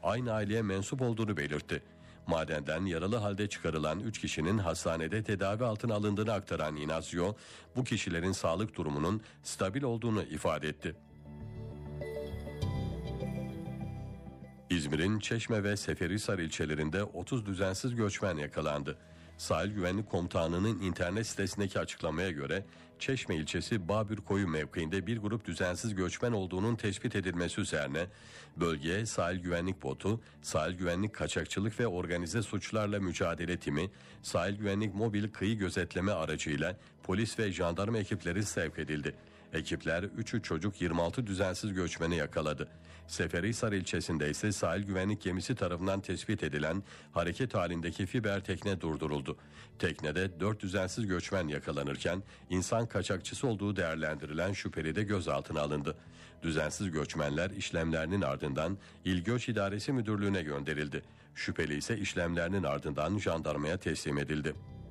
aynı aileye mensup olduğunu belirtti. Madenden yaralı halde çıkarılan 3 kişinin hastanede tedavi altına alındığını aktaran Ignazio, bu kişilerin sağlık durumunun stabil olduğunu ifade etti. İzmir'in Çeşme ve Seferihisar ilçelerinde 30 düzensiz göçmen yakalandı. Sahil Güvenlik Komutanlığı'nın internet sitesindeki açıklamaya göre Çeşme ilçesi Babürkoyu mevkiinde bir grup düzensiz göçmen olduğunun tespit edilmesi üzerine bölgeye Sahil Güvenlik Botu, Sahil Güvenlik Kaçakçılık ve Organize Suçlarla Mücadele Timi, Sahil Güvenlik Mobil Kıyı Gözetleme aracıyla polis ve jandarma ekipleri sevk edildi. Ekipler 3'ü çocuk 26 düzensiz göçmeni yakaladı. Seferihisar ilçesinde ise sahil güvenlik gemisi tarafından tespit edilen hareket halindeki fiber tekne durduruldu. Teknede 4 düzensiz göçmen yakalanırken insan kaçakçısı olduğu değerlendirilen şüpheli de gözaltına alındı. Düzensiz göçmenler işlemlerinin ardından İl Göç İdaresi Müdürlüğü'ne gönderildi. Şüpheli ise işlemlerinin ardından jandarmaya teslim edildi.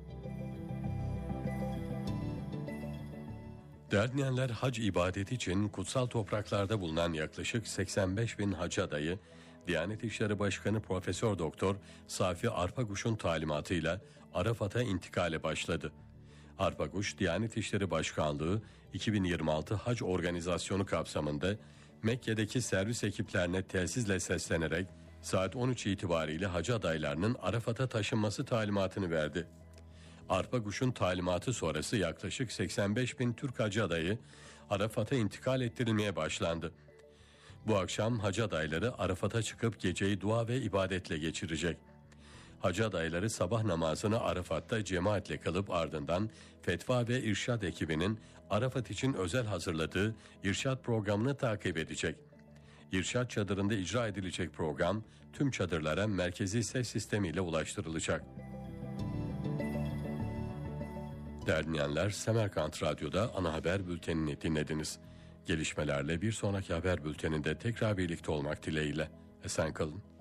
Derneğenler hac ibadeti için kutsal topraklarda bulunan yaklaşık 85 bin hacı adayı, Diyanet İşleri Başkanı Profesör Doktor Safi Arpaguş'un talimatıyla Arafat'a intikale başladı. Arpaguş, Diyanet İşleri Başkanlığı 2026 Hac Organizasyonu kapsamında Mekke'deki servis ekiplerine telsizle seslenerek saat 13 itibariyle hacı adaylarının Arafat'a taşınması talimatını verdi. Arpaguş'un talimatı sonrası yaklaşık 85 bin Türk hacı adayı Arafat'a intikal ettirilmeye başlandı. Bu akşam hacı adayları Arafat'a çıkıp geceyi dua ve ibadetle geçirecek. Hacı adayları sabah namazını Arafat'ta cemaatle kılıp ardından Fetva ve İrşad ekibinin Arafat için özel hazırladığı İrşad programını takip edecek. İrşad çadırında icra edilecek program tüm çadırlara merkezi ses sistemiyle ulaştırılacak. Değerli dinleyenler, Semerkant Radyo'da ana haber bültenini dinlediniz. Gelişmelerle bir sonraki haber bülteninde tekrar birlikte olmak dileğiyle. Esen kalın.